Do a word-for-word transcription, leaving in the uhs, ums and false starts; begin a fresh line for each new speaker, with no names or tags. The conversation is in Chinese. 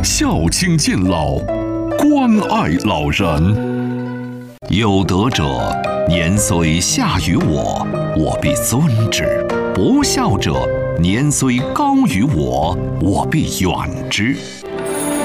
孝亲敬老，关爱老人。有德者，年虽下于我，我必尊之；不孝者，年虽高于我，我必远之。